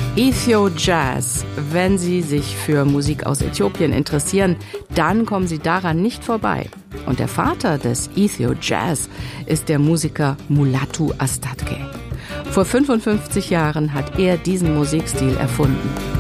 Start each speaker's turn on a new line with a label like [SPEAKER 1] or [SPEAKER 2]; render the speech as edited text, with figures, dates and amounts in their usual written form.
[SPEAKER 1] Ethio Jazz. Wenn Sie sich für Musik aus Äthiopien interessieren, dann kommen Sie daran nicht vorbei. Und der Vater des Ethio Jazz ist der Musiker Mulatu Astatke. Vor 55 Jahren hat er diesen Musikstil erfunden.